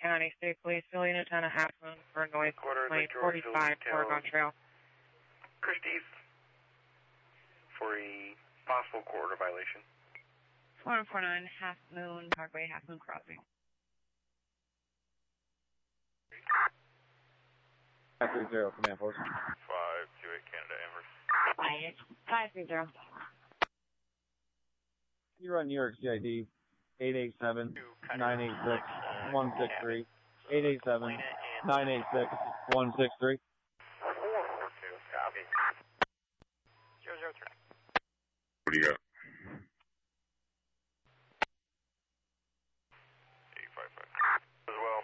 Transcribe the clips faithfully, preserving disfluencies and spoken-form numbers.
County State Police, Philly, Lieutenant Half Moon for noise Quarter complaint forty-five, Oregon Trail. Christie's for a possible quarter violation. four one four nine, Half Moon, Parkway, Half Moon Crossing. five three zero, command post. five two eight Canada Amherst. Quiet. five three zero. You run New York C I D eight eight seven, nine eight six, one six three. eight eight seven, nine eight six, one six three. four four two, copy. zero zero three. What do you got? eight five five. As well.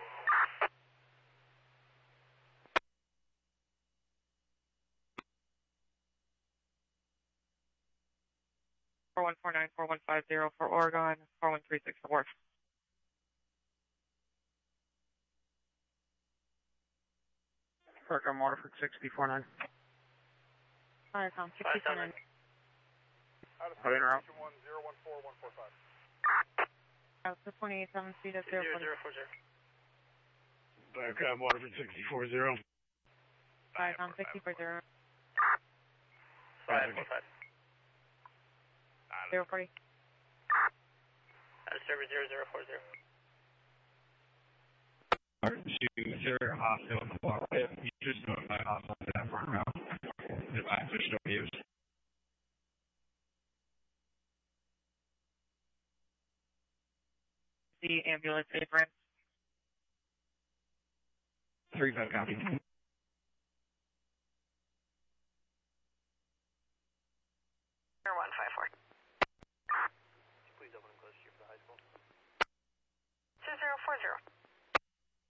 four one four nine, four one five zero for Oregon, four one three six for Worth. Park on Waterford sixty-four nine. Firecom sixty-four nine. Put in route. one zero one four one four five. Out to twenty-eight seven speed at zero zero four zero. Park on Waterford sixty-four zero. Firecom sixty-four zero. five four five. zero forty. Out of service zero zero four zero. Two zero hostile in the block. You just notify hostile to that front route. If I push no use. The ambulance apron. Three five copy. one five four. Please open and close here for the high school. two zero four zero.